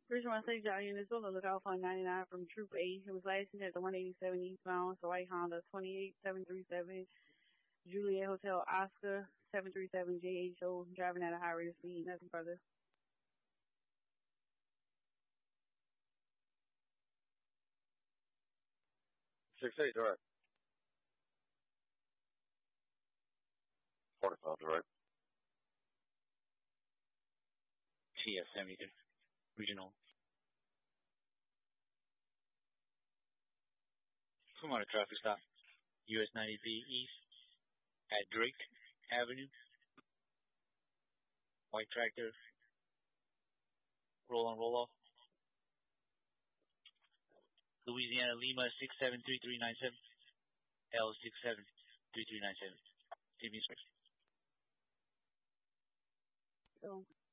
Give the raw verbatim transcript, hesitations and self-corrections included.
First one, say Johnny in this one, look out for ninety-nine from Troop eight. It was last seen at the one eighty-seven eastbound, so white Honda twenty-eight seven three seven, Juliet Hotel Oscar seven three seven J H O, driving at a high rate of speed. Nothing further. Six eight, direct. Forty-five, direct. T S seventy-two, regional. Come on, a traffic stop. U S ninety-three East at Drake Avenue. White tractor. Roll on, roll off. Louisiana Lima six seven three three nine seven. L six seven three three nine seven. Give me a So